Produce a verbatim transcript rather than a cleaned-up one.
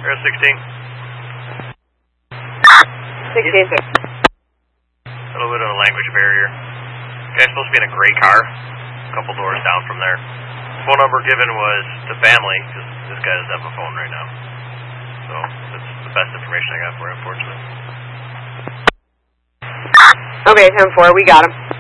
Air sixteen. sixteen. A little bit of a language barrier. Guy's supposed to be in a gray car, a couple doors down from there. Phone number given was the family, because this guy doesn't have a phone right now. So that's the best information I got for you, unfortunately. Okay, ten four, we got him.